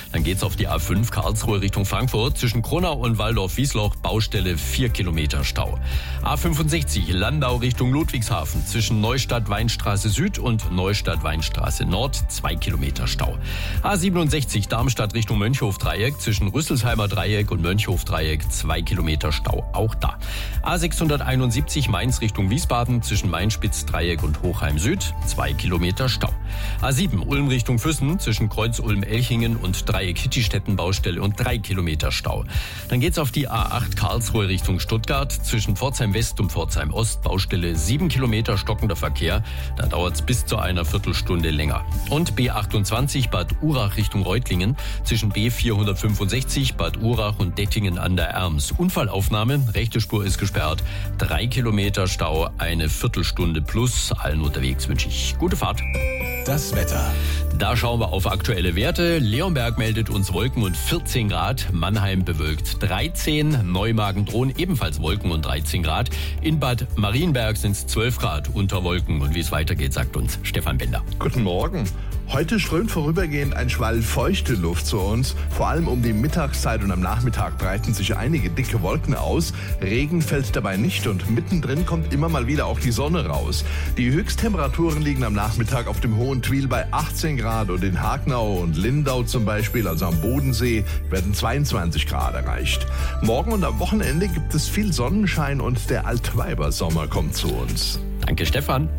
Dann geht's auf die A5 Karlsruhe Richtung Frankfurt. Zwischen Kronau und Waldorf-Wiesloch Baustelle 4 Kilometer Stau. A65 Landau Richtung Ludwigshafen. Zwischen Neustadt-Weinstraße Süd und Neustadt-Weinstraße Nord 2 Kilometer Stau. A67 Darmstadt Richtung Mönchhof-Dreieck. Zwischen Rüsselsheimer Dreieck und Mönchhof-Dreieck 2 Kilometer Stau. Auch da. A671 Mainz Richtung Wiesbaden. Zwischen Mainspitz-Dreieck und Hochheim Süd 2 Kilometer Stau. A7 Ulm Richtung Füssen. Zwischen Kreuz-Ulm-Elchingen und Dreieck-Hittistetten Baustelle und 3 Kilometer Stau. Dann geht's auf die A8 Karlsruhe Richtung Stuttgart. Zwischen Pforzheim West und Pforzheim Ost Baustelle 7 Kilometer stockender Verkehr. Da dauert's bis zu einer Viertelstunde länger. Und B28 Bad Urach Richtung Reutlingen. Zwischen B465 Bad Urach und Dettingen an der Erms. Unfallaufnahme, rechte Spur ist gesperrt. 3 Kilometer Stau, eine Viertelstunde plus. Allen unterwegs wünsche ich gute Fahrt. Das Wetter. Da schauen wir auf aktuelle Werte. Leonberg meldet uns Wolken und 14 Grad. Mannheim bewölkt 13. Neumagen-Dhron ebenfalls Wolken und 13 Grad. In Bad Marienberg sind es 12 Grad unter Wolken. Und wie es weitergeht, sagt uns Stefan Bender. Guten Morgen. Heute strömt vorübergehend ein Schwall feuchte Luft zu uns. Vor allem um die Mittagszeit und am Nachmittag breiten sich einige dicke Wolken aus. Regen fällt dabei nicht und mittendrin kommt immer mal wieder auch die Sonne raus. Die Höchsttemperaturen liegen am Nachmittag auf dem Hohen Twil bei 18 Grad und in Hagnau und Lindau zum Beispiel, also am Bodensee, werden 22 Grad erreicht. Morgen und am Wochenende gibt es viel Sonnenschein und der Altweibersommer kommt zu uns. Danke, Stefan.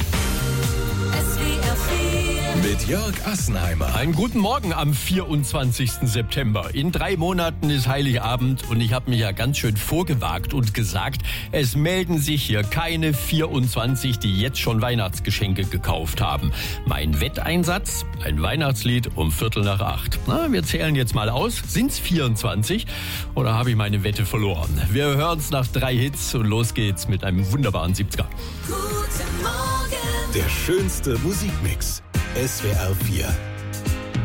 Mit Jörg Assenheimer. Einen guten Morgen am 24. September. In 3 Monaten ist Heiligabend und ich habe mich ja ganz schön vorgewagt und gesagt, es melden sich hier keine 24, die jetzt schon Weihnachtsgeschenke gekauft haben. Mein Wetteinsatz, ein Weihnachtslied um 7:45. Na, wir zählen jetzt mal aus. Sind's 24 oder habe ich meine Wette verloren? Wir hören's nach 3 Hits und los geht's mit einem wunderbaren 70er. Guten Morgen. Der schönste Musikmix. SWR 4.